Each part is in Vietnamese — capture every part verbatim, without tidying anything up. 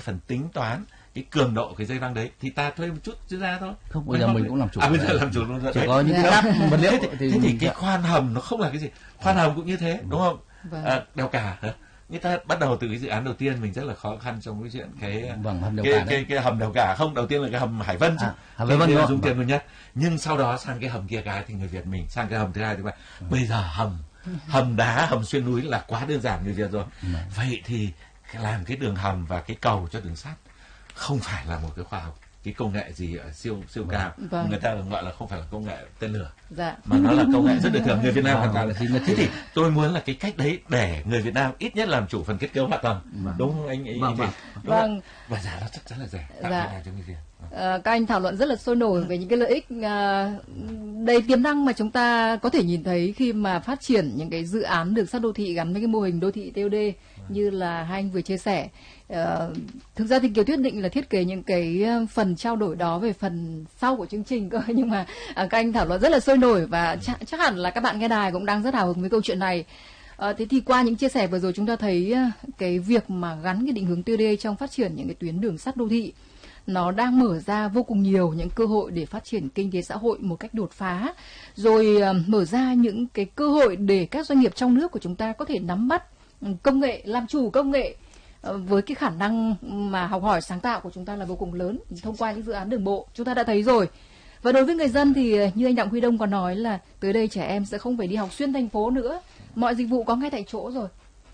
phần tính toán cái cường độ cái dây văng đấy thì ta thuê một chút chuyên gia thôi. Không, bây giờ mình cũng làm chủ. À bây giờ làm chủ luôn rồi. Chỉ có những cái vật liệu thế thì, thế thì cái khoan hầm nó không là cái gì, khoan hầm cũng như thế đúng không? Vâng. À, đèo cả hả? Người ta bắt đầu từ cái dự án đầu tiên mình rất là khó khăn trong cái chuyện cái vâng, hầm đèo cái, cả cái, cái, cái hầm đèo cả không, đầu tiên là cái hầm Hải Vân chứ, à, Hải Vân dùng vâng. tiền nhiều nhất, nhưng sau đó sang cái hầm kia cái thì người Việt mình sang cái hầm thứ hai thứ ba. Vâng. Bây giờ hầm hầm đá, hầm xuyên núi là quá đơn giản người Việt rồi. Vâng. Vậy thì làm cái đường hầm và cái cầu cho đường sắt không phải là một cái khoa học, cái công nghệ gì ở siêu siêu vâng. cao. Vâng. Người ta gọi là không phải là công nghệ tên lửa, dạ. mà nó là công nghệ rất đời thường. Người Việt Nam hoàn toàn là thế thì tôi muốn là cái cách đấy để người Việt Nam ít nhất làm chủ phần kết cấu hạ tầng, vâng. đúng không anh? Vâng. Vâng. Vâng. Và giá nó chắc chắn là rẻ. Dạ. Cho người Việt. À, các anh thảo luận rất là sôi nổi về những cái lợi ích à, đầy tiềm năng mà chúng ta có thể nhìn thấy khi mà phát triển những cái dự án đường sắt đô thị gắn với cái mô hình đô thị tê ô đê như là hai anh vừa chia sẻ. À, thực ra thì Kiều Tuyết định là thiết kế những cái phần trao đổi đó về phần sau của chương trình cơ, nhưng mà à, các anh thảo luận rất là sôi nổi và ch- chắc hẳn là các bạn nghe đài cũng đang rất hào hứng với câu chuyện này. À, thế thì qua những chia sẻ vừa rồi chúng ta thấy cái việc mà gắn cái định hướng tê ô đê trong phát triển những cái tuyến đường sắt đô thị nó đang mở ra vô cùng nhiều những cơ hội để phát triển kinh tế xã hội một cách đột phá, rồi uh, mở ra những cái cơ hội để các doanh nghiệp trong nước của chúng ta có thể nắm bắt công nghệ, làm chủ công nghệ uh, với cái khả năng mà học hỏi sáng tạo của chúng ta là vô cùng lớn thông qua những dự án đường bộ chúng ta đã thấy rồi. Và đối với người dân thì như anh Đặng Huy Đông có nói là tới đây trẻ em sẽ không phải đi học xuyên thành phố nữa, mọi dịch vụ có ngay tại chỗ rồi.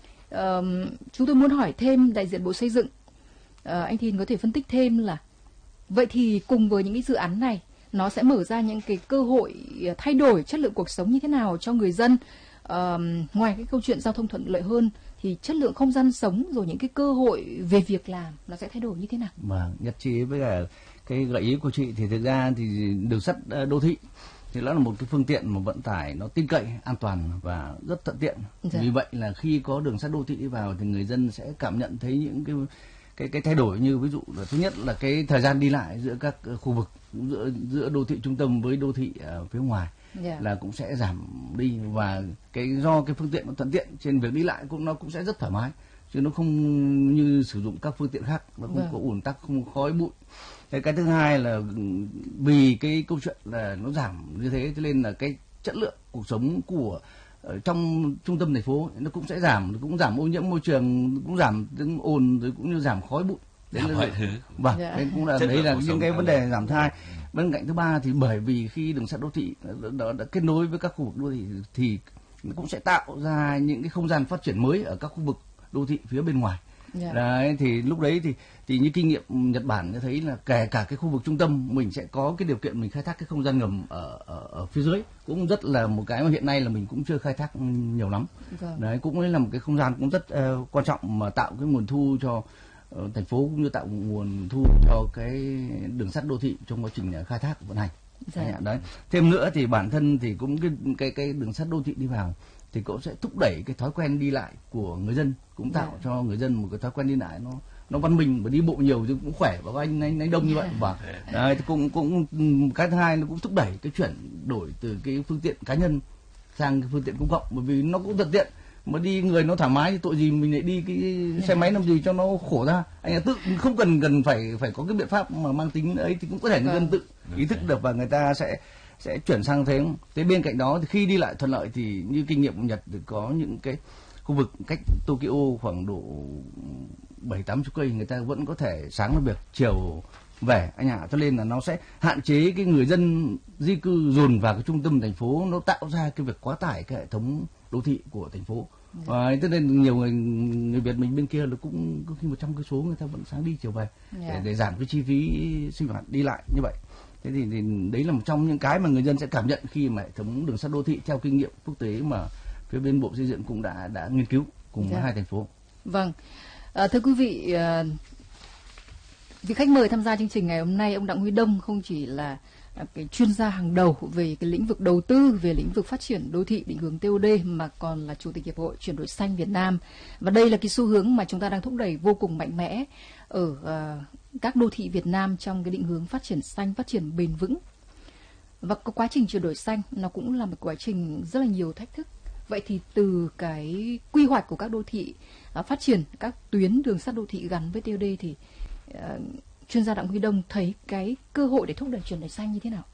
Uh, chúng tôi muốn hỏi thêm đại diện Bộ Xây dựng, uh, anh Thìn có thể phân tích thêm là vậy thì cùng với những cái dự án này nó sẽ mở ra những cái cơ hội thay đổi chất lượng cuộc sống như thế nào cho người dân. Uh, ngoài cái câu chuyện giao thông thuận lợi hơn thì chất lượng không gian sống rồi những cái cơ hội về việc làm nó sẽ thay đổi như thế nào? Vâng, nhất trí với cả cái gợi ý của chị thì thực ra thì đường sắt đô thị thì nó là một cái phương tiện mà vận tải nó tin cậy, an toàn và rất thuận tiện. Dạ. Vì vậy là khi có đường sắt đô thị đi vào thì người dân sẽ cảm nhận thấy những cái cái cái thay đổi, như ví dụ là thứ nhất là cái thời gian đi lại giữa các khu vực, giữa giữa đô thị trung tâm với đô thị ở phía ngoài, yeah. là cũng sẽ giảm đi, và cái do cái phương tiện nó thuận tiện trên việc đi lại cũng nó cũng sẽ rất thoải mái, chứ nó không như sử dụng các phương tiện khác, nó không yeah. có ùn tắc, không khói bụi. Cái cái thứ hai là vì cái câu chuyện là nó giảm như thế cho nên là cái chất lượng cuộc sống của ở trong trung tâm thành phố nó cũng sẽ giảm, cũng giảm ô nhiễm môi trường, cũng giảm tiếng ồn, rồi cũng như giảm khói bụi. Đấy là mọi thứ. Vâng, yeah. đấy cũng là chất đấy là những cái vấn đề giảm thai. Bên cạnh thứ ba thì bởi vì khi đường sắt đô thị đã, đã, đã kết nối với các khu vực đô thị thì nó cũng sẽ tạo ra những cái không gian phát triển mới ở các khu vực đô thị phía bên ngoài. Yeah. Đấy, thì lúc đấy thì thì như kinh nghiệm Nhật Bản đã thấy là kể cả cái khu vực trung tâm mình sẽ có cái điều kiện mình khai thác cái không gian ngầm ở ở, ở phía dưới, cũng rất là một cái mà hiện nay là mình cũng chưa khai thác nhiều lắm. Vâng. Đấy cũng là một cái không gian cũng rất uh, quan trọng mà tạo cái nguồn thu cho uh, thành phố, cũng như tạo nguồn thu cho cái đường sắt đô thị trong quá trình uh, khai thác vận hành. Dạ. Đấy. Thêm nữa thì bản thân thì cũng cái cái cái đường sắt đô thị đi vào thì cũng sẽ thúc đẩy cái thói quen đi lại của người dân, cũng tạo yeah. cho người dân một cái thói quen đi lại nó nó văn minh, và đi bộ nhiều thì cũng khỏe, và anh anh, anh đông như vậy. Và đấy, thì cũng cũng cái thứ hai nó cũng thúc đẩy cái chuyển đổi từ cái phương tiện cá nhân sang cái phương tiện công cộng, bởi vì nó cũng thuận tiện, mà đi người nó thoải mái thì tội gì mình lại đi cái xe máy làm gì cho nó khổ ra. Anh là tự không cần cần phải phải có cái biện pháp mà mang tính ấy, thì cũng có thể người dân tự ý thức được và người ta sẽ sẽ chuyển sang thế. Thế bên cạnh đó thì khi đi lại thuận lợi thì như kinh nghiệm của Nhật thì có những cái khu vực cách Tokyo khoảng độ bảy tám chục cây, người ta vẫn có thể sáng làm việc chiều về anh ạ, cho nên là nó sẽ hạn chế cái người dân di cư dồn vào cái trung tâm thành phố, nó tạo ra cái việc quá tải cái hệ thống đô thị của thành phố. Và cho nên nhiều người người Việt mình bên kia là cũng có khi một trăm cây số người ta vẫn sáng đi chiều về để, để giảm cái chi phí sinh hoạt đi lại như vậy. Thế thì, thì đấy là một trong những cái mà người dân sẽ cảm nhận khi mà hệ thống đường sắt đô thị theo kinh nghiệm quốc tế mà phía bên Bộ Xây dựng cũng đã đã nghiên cứu cùng với yeah. hai thành phố. Vâng, à, thưa quý vị, à, vị khách mời tham gia chương trình ngày hôm nay, ông Đặng Huy Đông không chỉ là cái chuyên gia hàng đầu về cái lĩnh vực đầu tư, về lĩnh vực phát triển đô thị định hướng tê ô đê, mà còn là Chủ tịch Hiệp hội Chuyển đổi xanh Việt Nam. Và đây là cái xu hướng mà chúng ta đang thúc đẩy vô cùng mạnh mẽ ở uh, các đô thị Việt Nam trong cái định hướng phát triển xanh, phát triển bền vững. Và cái quá trình chuyển đổi xanh nó cũng là một quá trình rất là nhiều thách thức. Vậy thì từ cái quy hoạch của các đô thị, uh, phát triển các tuyến đường sắt đô thị gắn với tê ô đê thì uh, chuyên gia Đặng Huy Đông thấy cái cơ hội để thúc đẩy chuyển đổi xanh như thế nào?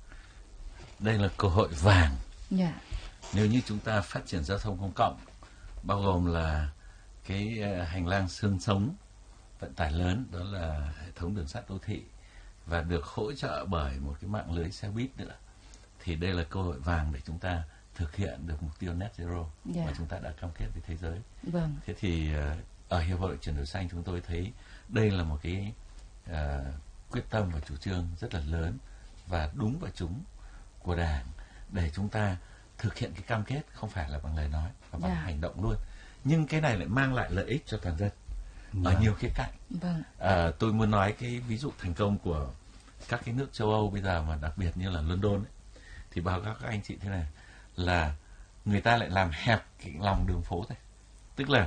Đây là cơ hội vàng. Yeah. Nếu như chúng ta phát triển giao thông công cộng, bao gồm là cái uh, hành lang xương sống vận tải lớn, đó là hệ thống đường sắt đô thị, và được hỗ trợ bởi một cái mạng lưới xe buýt nữa, thì đây là cơ hội vàng để chúng ta thực hiện được mục tiêu net zero yeah. mà chúng ta đã cam kết với thế giới. Vâng. Thế thì uh, ở Hiệp hội chuyển đổi xanh chúng tôi thấy đây là một cái uh, quyết tâm và chủ trương rất là lớn và đúng và trúng của Đảng để chúng ta thực hiện cái cam kết, không phải là bằng lời nói và bằng yeah. hành động luôn. Nhưng cái này lại mang lại lợi ích cho toàn dân vâng. ở nhiều khía cạnh. Vâng. À, tôi muốn nói cái ví dụ thành công của các cái nước châu Âu bây giờ, mà đặc biệt như là London ấy, thì báo cáo các anh chị thế này là người ta lại làm hẹp cái lòng đường phố thôi, tức là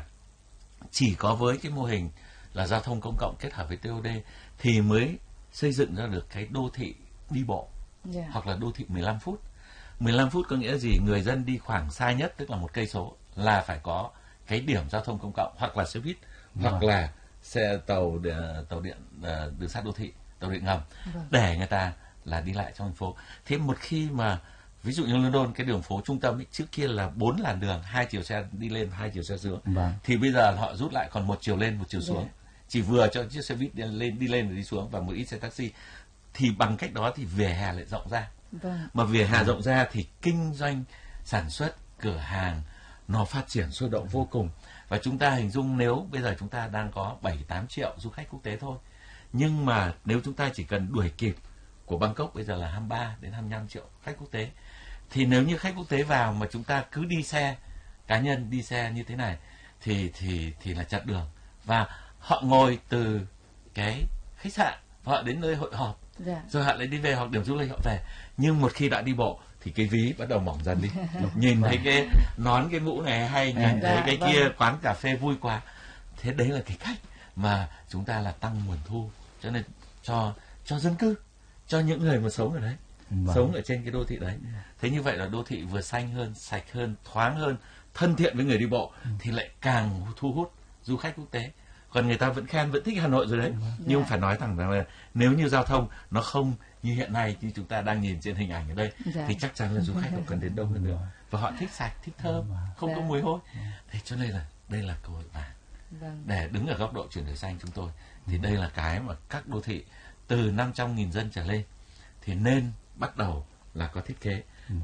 chỉ có với cái mô hình là giao thông công cộng kết hợp với tê o đê thì mới xây dựng ra được cái đô thị đi bộ yeah. hoặc là đô thị mười lăm phút. mười lăm phút có nghĩa là gì? Người dân đi khoảng xa nhất, tức là một cây số, là phải có cái điểm giao thông công cộng, hoặc là xe buýt, yeah. hoặc là xe tàu tàu điện đường sắt đô thị, tàu điện ngầm, yeah. để người ta là đi lại trong thành phố. Thế một khi mà ví dụ như London, cái đường phố trung tâm ấy, trước kia là bốn làn đường, hai chiều xe đi lên, hai chiều xe xuống, yeah. thì bây giờ họ rút lại còn một chiều lên, một chiều xuống, yeah. chỉ vừa cho chiếc xe buýt đi lên, đi lên và đi xuống, và một ít xe taxi. Thì bằng cách đó thì vỉa hè lại rộng ra. Vâng. Mà vỉa hè rộng ra thì kinh doanh, sản xuất, cửa hàng nó phát triển sôi động vô cùng. Và chúng ta hình dung nếu bây giờ chúng ta đang có bảy tám triệu du khách quốc tế thôi, nhưng mà nếu chúng ta chỉ cần đuổi kịp của Bangkok bây giờ là hai mươi ba đến hai mươi lăm triệu khách quốc tế, thì nếu như khách quốc tế vào mà chúng ta cứ đi xe cá nhân, đi xe như thế này thì thì thì là chặt đường, và họ ngồi từ cái khách sạn họ đến nơi hội họp, dạ. rồi họ lại đi về, hoặc điểm du lịch họ về. Nhưng một khi đã đi bộ thì cái ví bắt đầu mỏng dần đi. Nhìn thấy cái nón, cái mũ này hay, nhìn dạ, thấy cái vâng. kia quán cà phê vui quá. Thế đấy là cái cách mà chúng ta là tăng nguồn thu, cho nên cho cho dân cư, cho những người mà sống ở đấy, vâng. sống ở trên cái đô thị đấy. Thế như vậy là đô thị vừa xanh hơn, sạch hơn, thoáng hơn, thân thiện với người đi bộ, ừ. thì lại càng thu hút du khách quốc tế. Còn người ta vẫn khen, vẫn thích Hà Nội rồi đấy. Ừ. Nhưng yeah. phải nói thẳng rằng là nếu như giao thông nó không như hiện nay, như chúng ta đang nhìn trên hình ảnh ở đây, yeah. thì chắc chắn là du khách họ cần đến đông hơn nữa. Và họ thích sạch, thích thơm, không yeah. có mùi hôi. Thế cho nên là đây là cơ hội vàng. Vâng. Để đứng ở góc độ chuyển đổi xanh chúng tôi, thì đây là cái mà các đô thị từ năm trăm nghìn dân trở lên thì nên bắt đầu là có thiết kế. Ừ.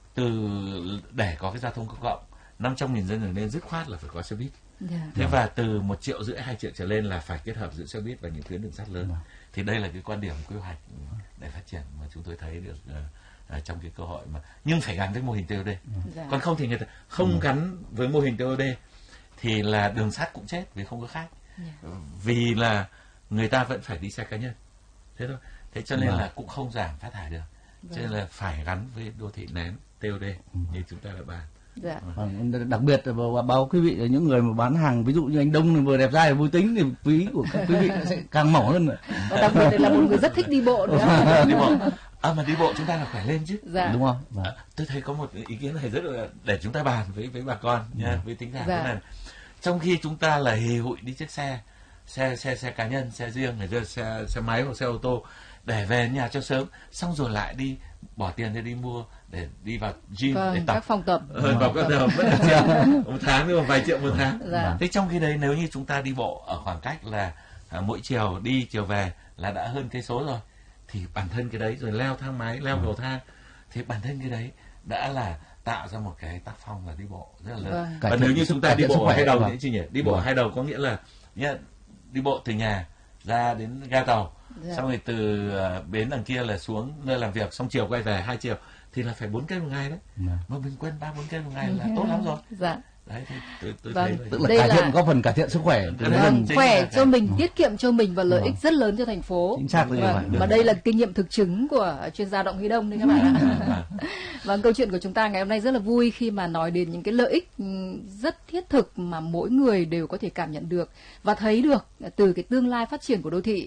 Từ để có cái giao thông công cộng năm trăm nghìn dân trở lên dứt khoát là phải có xe buýt. Yeah. Thế yeah. và từ một triệu rưỡi, hai triệu trở lên là phải kết hợp giữa xe buýt và những tuyến đường sắt lớn. Yeah. Thì đây là cái quan điểm quy hoạch để phát triển mà chúng tôi thấy được uh, uh, trong cái cơ hội mà, nhưng phải gắn với mô hình tê o đê. Yeah. Còn không thì người ta không yeah. gắn với mô hình tê o đê thì là đường sắt cũng chết vì không có khách. Yeah. Vì là người ta vẫn phải đi xe cá nhân. Thế thôi. Thế cho nên yeah. là cũng không giảm phát thải được. Yeah. Cho nên là phải gắn với đô thị nén tê o đê yeah. như chúng ta đã bàn. Dạ. Đặc biệt là báo quý vị là những người mà bán hàng, ví dụ như anh Đông vừa đẹp trai vui tính thì ví của các quý vị sẽ càng mỏng hơn. Và đặc biệt là một người rất thích đi bộ nữa. Đi bộ. À mà đi bộ chúng ta là khỏe lên chứ. Dạ. Đúng không? Dạ. À, tôi thấy có một ý kiến này rất là để chúng ta bàn với với bà con nha, dạ. với tính giả dạ. thế này. Trong khi chúng ta là hì hụi đi chiếc xe, xe xe xe cá nhân, xe riêng, này xe xe máy hoặc xe ô tô để về nhà cho sớm, xong rồi lại đi bỏ tiền để đi mua, để đi vào gym vâng, để tập, các phòng tập, hơn vào các tập mất là triệu một tháng, nhưng mà vài triệu một tháng. Dạ. Thế trong khi đấy nếu như chúng ta đi bộ ở khoảng cách là à, mỗi chiều đi chiều về là đã hơn cây số rồi, thì bản thân cái đấy, rồi leo thang máy, leo cầu thang, thì bản thân cái đấy đã là tạo ra một cái tác phong là đi bộ rất là lớn. Vâng. Và nếu như chúng ta đi bộ ở hai đầu thì chị nhỉ, đi bộ ở hai đầu có nghĩa là nhá, đi bộ từ nhà ra đến ga tàu, dạ. xong rồi từ uh, bến đằng kia là xuống nơi làm việc, xong chiều quay về hai chiều thì là phải bốn cây một ngày đấy. Dạ. Mà bình quân ba bốn cây một ngày là tốt lắm rồi. Dạ. Đấy thì tôi, tôi vâng. thấy tức là cải thiện là... có phần cải thiện sức khỏe, vâng, khỏe cho mình, tiết kiệm cho mình và lợi ích rất lớn cho thành phố. Chính xác rồi. Vâng. Mà đây là kinh nghiệm thực chứng của chuyên gia Đặng Huy Đông đấy các bạn ạ. Vâng, câu chuyện của chúng ta ngày hôm nay rất là vui khi mà nói đến những cái lợi ích rất thiết thực mà mỗi người đều có thể cảm nhận được và thấy được từ cái tương lai phát triển của đô thị.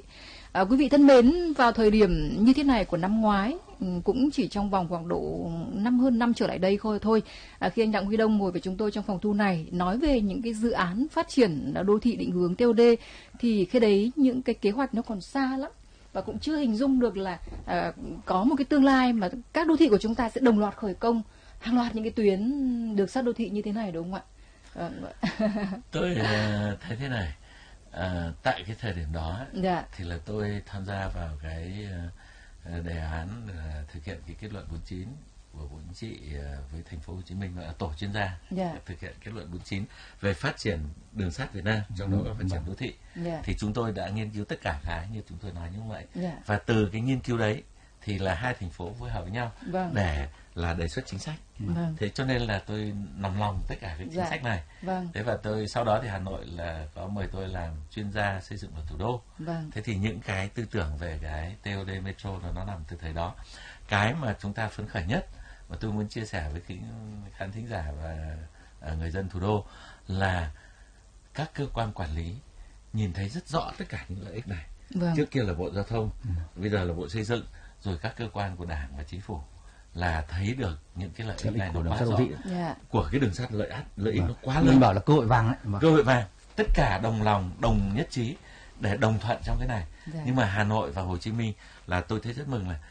À, quý vị thân mến, vào thời điểm như thế này của năm ngoái, cũng chỉ trong vòng khoảng độ năm hơn năm trở lại đây thôi thôi à, khi anh Đặng Huy Đông ngồi với chúng tôi trong phòng thu này nói về những cái dự án phát triển đô thị định hướng tê ô đê, thì khi đấy những cái kế hoạch nó còn xa lắm và cũng chưa hình dung được là à, có một cái tương lai mà các đô thị của chúng ta sẽ đồng loạt khởi công hàng loạt những cái tuyến đường sắt đô thị như thế này, đúng không ạ? À, tôi uh, thấy thế này, uh, tại cái thời điểm đó dạ. thì là tôi tham gia vào cái uh, đề án uh, thực hiện cái kết luận bốn mươi chín của Bộ Chính trị uh, với thành phố Hồ Chí Minh, gọi là tổ chuyên gia dạ. thực hiện kết luận bốn mươi chín về phát triển đường sắt Việt Nam, trong đó có phát triển đô thị. dạ. Thì chúng tôi đã nghiên cứu tất cả cái như chúng tôi nói như vậy. dạ. Và từ cái nghiên cứu đấy thì là hai thành phố phối hợp với nhau vâng. để là đề xuất chính sách. Vâng. Thế cho nên là tôi nằm lòng tất cả cái chính dạ. sách này. Vâng. Thế và tôi sau đó thì Hà Nội là có mời tôi làm chuyên gia xây dựng luật thủ đô. Vâng. Thế thì những cái tư tưởng về cái tê ô đê Metro là nó nằm từ thời đó. Cái mà chúng ta phấn khởi nhất mà tôi muốn chia sẻ với khán thính giả và người dân thủ đô là các cơ quan quản lý nhìn thấy rất rõ tất cả những lợi ích này. Vâng. Trước kia là Bộ Giao thông, ừ. bây giờ là Bộ Xây dựng, rồi các cơ quan của Đảng và Chính phủ là thấy được những cái lợi ích này nó quá rõ. Yeah. Của cái đường sắt lợi ích, lợi ích vâng. nó quá lớn. Mình bảo là cơ hội vàng ấy. Vâng. Cơ hội vàng. Tất cả đồng lòng, đồng nhất trí để đồng thuận trong cái này. Yeah. Nhưng mà Hà Nội và Hồ Chí Minh là tôi thấy rất mừng là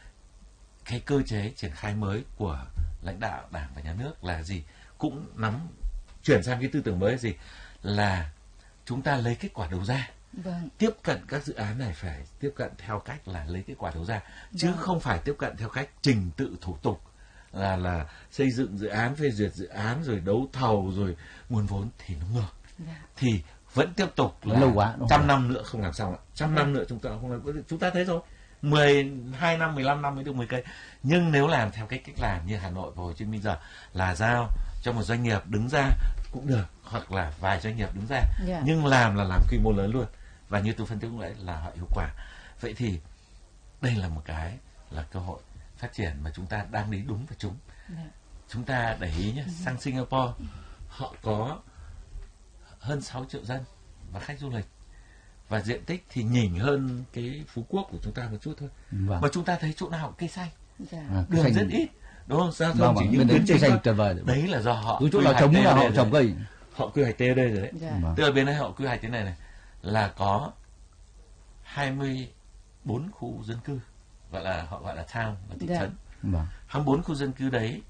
cái cơ chế triển khai mới của lãnh đạo Đảng và Nhà nước là gì? Cũng nắm, chuyển sang cái tư tưởng mới là gì? Là chúng ta lấy kết quả đầu ra. Vâng. Tiếp cận các dự án này phải tiếp cận theo cách là lấy kết quả đầu ra, chứ vâng. không phải tiếp cận theo cách trình tự thủ tục là là xây dựng dự án, phê duyệt dự án, rồi đấu thầu, rồi nguồn vốn thì nó ngược. Dạ. Thì vẫn tiếp tục là lâu quá, trăm năm nữa không làm xong ạ. Trăm năm nữa chúng ta không làm, chúng ta thấy rồi. mười hai năm, mười lăm năm mới được mười cây. Nhưng nếu làm theo cái cách làm như Hà Nội và Hồ Chí Minh giờ là giao cho một doanh nghiệp đứng ra cũng được, hoặc là vài doanh nghiệp đứng ra, yeah. nhưng làm là làm quy mô lớn luôn. Và như tôi phân tích lúc nãy là họ hiệu quả. Vậy thì đây là một cái là cơ hội phát triển mà chúng ta đang đi đúng và trúng. Yeah. Chúng ta để ý nhé, sang Singapore họ có hơn sáu triệu dân và khách du lịch, và diện tích thì nhỉnh hơn cái Phú Quốc của chúng ta một chút thôi. Vâng. Mà chúng ta thấy chỗ nào cây xanh, yeah. đường xanh... rất ít, đúng không? Giao thông vâng, chỉ những tuyến chính thôi. Đấy là do họ cứ chỗ nào trống là họ trồng cây. Họ quy hoạch tê ô đê rồi đấy. Yeah. Tức là bên đây họ quy hoạch thế này này là có hai mươi bốn khu dân cư, gọi là họ gọi là town, là thị yeah. trấn. Vâng. hai mươi bốn khu dân cư đấy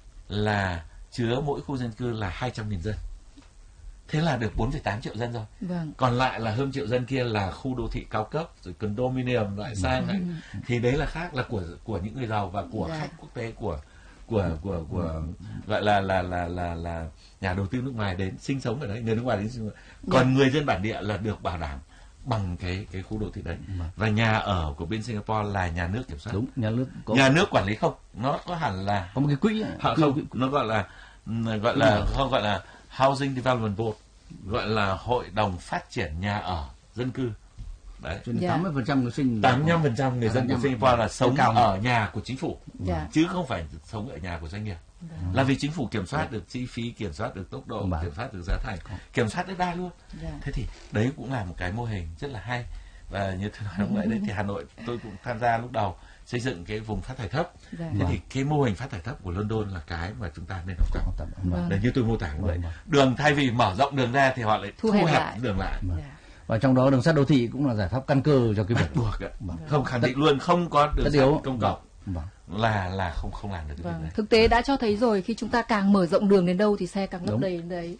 là chứa mỗi khu dân cư là hai trăm nghìn dân. Thế là được bốn phẩy tám triệu dân rồi. Vâng. Còn lại là hơn triệu dân kia là khu đô thị cao cấp, rồi condominium loại sang này. Ừ. Thì đấy là khác, là của của những người giàu và của yeah. khách quốc tế, của của của của ừ. gọi là là là là là nhà đầu tư nước ngoài đến sinh sống ở đấy, người nước ngoài đến sinh sống. Còn yeah. người dân bản địa là được bảo đảm bằng cái cái khu đô thị đấy. Ừ. Và nhà ở của bên Singapore là nhà nước kiểm soát. Đúng, nhà nước có... nhà nước quản lý không, nó có hẳn là có một cái quỹ, họ không, quỹ. Nó gọi là gọi là ừ. không gọi là Housing Development Board, gọi là hội đồng phát triển nhà ở dân cư. Đấy. Yeah. tám mươi phần trăm người sinh tám mươi lăm phần trăm người dân của Singapore là sống cao ở nhà của chính phủ, yeah. chứ không phải sống ở nhà của doanh nghiệp. Yeah. Là vì chính phủ kiểm soát yeah. được chi phí, kiểm soát được tốc độ, yeah. kiểm soát được giá thành, yeah. kiểm soát đất đai luôn. Yeah. Thế thì đấy cũng là một cái mô hình rất là hay. Và như tôi nói lúc nãy đấy thì Hà Nội tôi cũng tham gia lúc đầu xây dựng cái vùng phát thải thấp. Yeah. Thế thì cái mô hình phát thải thấp của London là cái mà chúng ta nên học tập. Vâng. Để như tôi mô tả như vậy. Vâng. Đường thay vì mở rộng đường ra thì họ lại thu, thu hẹp, hẹp lại. đường lại. Vâng. Yeah. Và trong đó đường sắt đô thị cũng là giải pháp căn cơ cho cái việc buộc ạ. Vâng. Không, khẳng định luôn, không có đường sắt công cộng vâng. là là không không làm được cái vâng. việc này. Thực tế đã cho thấy rồi, khi chúng ta càng mở rộng đường đến đâu thì xe càng lấp đầy đến đấy.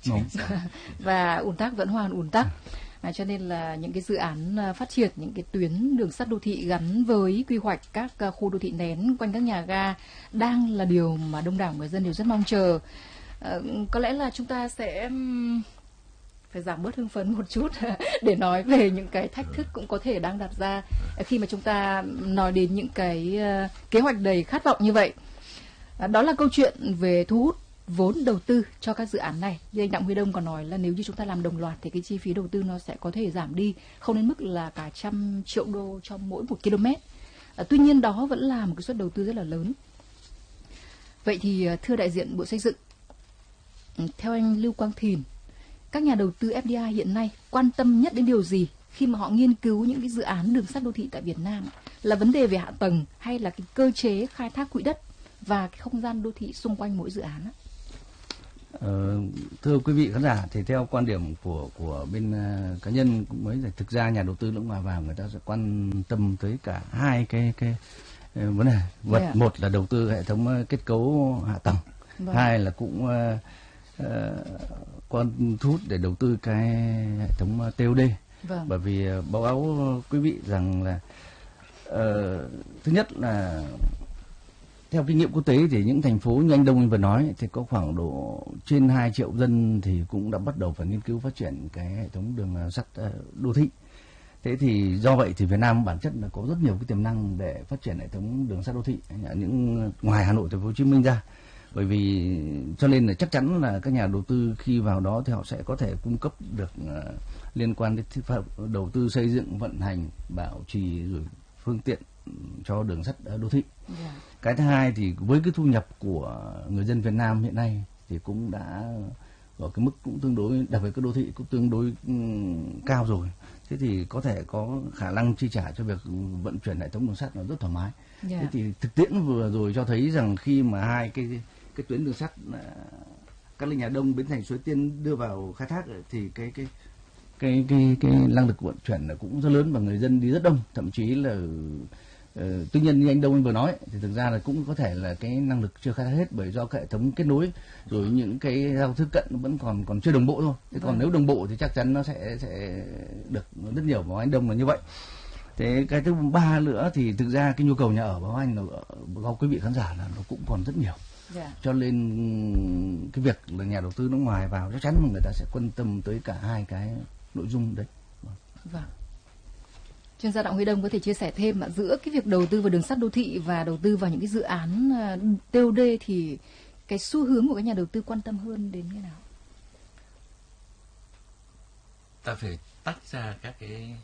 Và ùn tắc vẫn hoàn ùn tắc. À, cho nên là những cái dự án phát triển những cái tuyến đường sắt đô thị gắn với quy hoạch các khu đô thị nén quanh các nhà ga đang là điều mà đông đảo người dân đều rất mong chờ. À, có lẽ là chúng ta sẽ phải giảm bớt hưng phấn một chút để nói về những cái thách thức cũng có thể đang đặt ra khi mà chúng ta nói đến những cái uh, kế hoạch đầy khát vọng như vậy. À, đó là câu chuyện về thu hút vốn đầu tư cho các dự án này. Như anh Đặng Huy Đông còn nói là nếu như chúng ta làm đồng loạt thì cái chi phí đầu tư nó sẽ có thể giảm đi, không đến mức là cả trăm triệu đô cho mỗi một km. À, tuy nhiên đó vẫn là một cái suất đầu tư rất là lớn. Vậy thì thưa đại diện Bộ Xây dựng, theo anh Lưu Quang Thìn, các nhà đầu tư ép đê i hiện nay quan tâm nhất đến điều gì khi mà họ nghiên cứu những cái dự án đường sắt đô thị tại Việt Nam, là vấn đề về hạ tầng hay là cái cơ chế khai thác quỹ đất và cái không gian đô thị xung quanh mỗi dự án? Ờ, thưa quý vị khán giả, thì theo quan điểm của của bên uh, cá nhân cũng mới là thực ra nhà đầu tư nước ngoài vào người ta sẽ quan tâm tới cả hai cái cái uh, vấn đề. Vật Yeah. một là đầu tư hệ thống uh, kết cấu hạ tầng, Vâng. hai là cũng uh, uh, quan thu hút để đầu tư cái hệ thống uh, tê ô đê. Vâng. Bởi vì uh, báo cáo quý vị rằng là uh, thứ nhất là theo kinh nghiệm quốc tế thì những thành phố như anh Đông anh vừa nói thì có khoảng độ trên hai triệu dân thì cũng đã bắt đầu phải nghiên cứu phát triển cái hệ thống đường sắt đô thị. Thế thì do vậy thì Việt Nam bản chất là có rất nhiều cái tiềm năng để phát triển hệ thống đường sắt đô thị những ngoài Hà Nội, Thành phố Hồ Chí Minh ra. Bởi vì cho nên là chắc chắn là các nhà đầu tư khi vào đó thì họ sẽ có thể cung cấp được uh, liên quan đến đầu tư xây dựng, vận hành, bảo trì rồi phương tiện cho đường sắt đô thị. Yeah. Cái thứ hai thì với cái thu nhập của người dân Việt Nam hiện nay thì cũng đã ở cái mức cũng tương đối, đặc biệt các đô thị cũng tương đối um, cao rồi. Thế thì có thể có khả năng chi trả cho việc vận chuyển hệ thống đường sắt nó rất thoải mái. Yeah. Thế thì thực tiễn vừa rồi cho thấy rằng khi mà hai cái cái tuyến đường sắt Cát Linh Hà Đông, Bến Thành Suối Tiên đưa vào khai thác thì cái cái cái cái cái năng lực vận chuyển là cũng rất lớn và người dân đi rất đông, thậm chí là uh, tuy nhiên như anh Đông anh vừa nói thì thực ra là cũng có thể là cái năng lực chưa khai thác hết, bởi do cái hệ thống kết nối rồi những cái giao thức cận nó vẫn còn còn chưa đồng bộ thôi. Thế còn nếu đồng bộ thì chắc chắn nó sẽ sẽ được rất nhiều, báo anh Đông là như vậy. Thế cái thứ ba nữa thì thực ra cái nhu cầu nhà ở báo anh là báo quý vị khán giả là nó cũng còn rất nhiều. Yeah. Cho nên cái việc là nhà đầu tư nước ngoài vào chắc chắn là người ta sẽ quan tâm tới cả hai cái nội dung đấy. Vâng. Chuyên gia Đặng Huy Đông có thể chia sẻ thêm mà giữa cái việc đầu tư vào đường sắt đô thị và đầu tư vào những cái dự án tê ô đê thì cái xu hướng của các nhà đầu tư quan tâm hơn đến cái nào? Ta phải tách ra các cái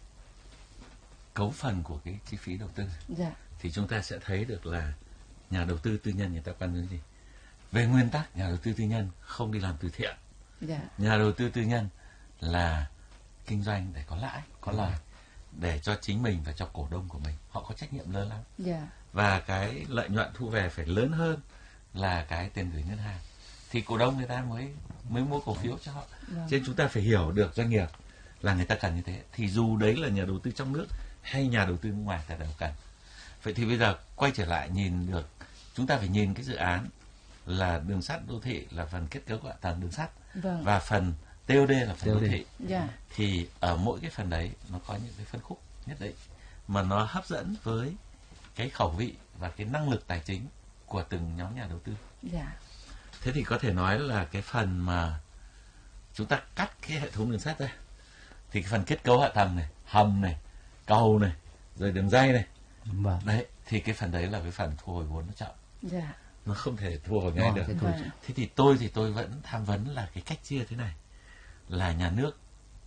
cấu phần của cái chi phí đầu tư. Dạ. Thì chúng ta sẽ thấy được là nhà đầu tư tư nhân người ta quan tâm gì. Về nguyên tắc, nhà đầu tư tư nhân không đi làm từ thiện. Dạ. Nhà đầu tư tư nhân là kinh doanh để có lãi, có lời, để cho chính mình và cho cổ đông của mình. Họ có trách nhiệm lớn lắm. Yeah. Và cái lợi nhuận thu về phải lớn hơn là cái tiền gửi ngân hàng. Thì cổ đông người ta mới mới mua cổ phiếu cho họ. Yeah. Cho nên chúng ta phải hiểu được doanh nghiệp là người ta cần như thế. Thì dù đấy là nhà đầu tư trong nước hay nhà đầu tư nước ngoài ta đều cần. Vậy thì bây giờ quay trở lại nhìn được, chúng ta phải nhìn cái dự án là đường sắt đô thị là phần kết cấu hạ tầng đường sắt. Vâng. Và phần tê ô đê là phần đô thị. Yeah. Thì ở mỗi cái phần đấy nó có những cái phân khúc nhất định mà nó hấp dẫn với cái khẩu vị và cái năng lực tài chính của từng nhóm nhà đầu tư. Yeah. Thế thì có thể nói là cái phần mà chúng ta cắt cái hệ thống đường sắt ra thì cái phần kết cấu hạ tầng này, hầm này, cầu này, rồi đường ray này, vâng. Đấy, thì cái phần đấy là cái phần thu hồi vốn nó chậm. Yeah. Nó không thể thu hồi ngay Vâng, được. Vâng. Thế thì tôi thì tôi vẫn tham vấn là cái cách chia thế này, là nhà nước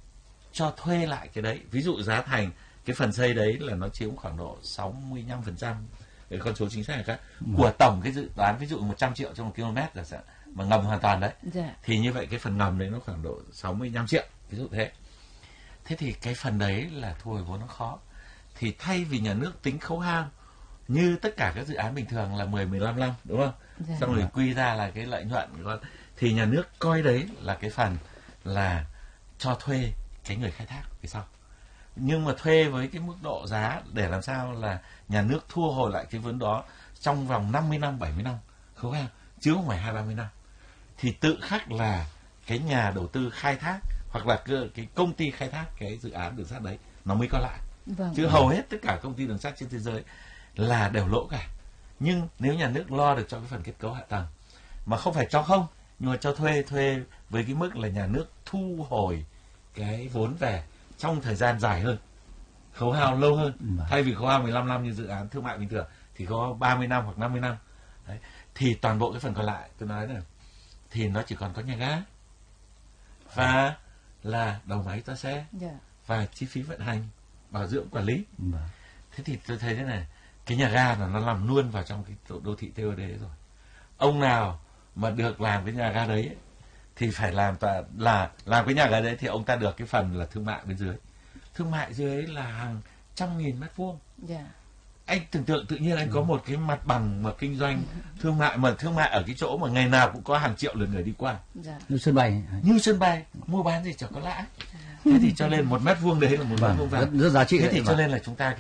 cho thuê lại cái đấy. Ví dụ giá thành cái phần xây đấy là nó chiếm khoảng độ sáu mươi lăm phần trăm, cái con số chính xác là các Vâng. của tổng cái dự toán, ví dụ một trăm triệu trong một km giả sử mà ngầm hoàn toàn đấy. Yeah. Thì như vậy cái phần ngầm đấy nó khoảng độ sáu mươi lăm triệu, ví dụ thế. Thế thì cái phần đấy là thu hồi vốn nó khó. Thì thay vì nhà nước tính khấu hao như tất cả các dự án bình thường là mười, mười lăm năm, đúng không? Dạ. Xong rồi quy ra là cái lợi nhuận, thì nhà nước coi đấy là cái phần là cho thuê cái người khai thác phía sau. Nhưng mà thuê với cái mức độ giá để làm sao là nhà nước thu hồi lại cái vốn đó trong vòng năm mươi năm, bảy mươi năm khấu hao, chứ không phải hai ba mươi năm. Thì tự khắc là cái nhà đầu tư khai thác hoặc là cái công ty khai thác cái dự án đường sắt đấy nó mới có lại. Vâng. Chứ hầu hết tất cả công ty đường sắt trên thế giới là đều lỗ cả. Nhưng nếu nhà nước lo được cho cái phần kết cấu hạ tầng mà không phải cho không, nhưng mà cho thuê thuê với cái mức là nhà nước thu hồi cái vốn về trong thời gian dài hơn, khấu hao lâu hơn. Vâng. Thay vì khấu hao mười lăm năm như dự án thương mại bình thường thì có ba mươi năm hoặc năm mươi năm. Đấy. Thì toàn bộ cái phần còn lại tôi nói này thì nó chỉ còn có nhà ga và là đầu máy toa xe. Yeah. Và chi phí vận hành, bảo dưỡng, quản lý. Vâng. Thế thì tôi thấy thế này, cái nhà ga là nó nằm luôn vào trong cái đô thị tê ô đê rồi. Ông nào mà được làm cái nhà ga đấy ấy, thì phải làm ta, là làm cái nhà ga đấy thì ông ta được cái phần là thương mại bên dưới. thương mại dưới ấy là hàng trăm nghìn mét vuông. Yeah. Anh tưởng tượng tự nhiên anh có một cái mặt bằng mà kinh doanh thương mại, mà thương mại ở cái chỗ mà ngày nào cũng có hàng triệu lượt người đi qua. Dạ. Như sân bay. Như sân bay, mua bán gì chẳng có lãi. Thế thì cho nên một mét vuông đấy là một mét vuông vàng. Rất, rất giá trị. Thế thì đấy, cho và... nên là chúng ta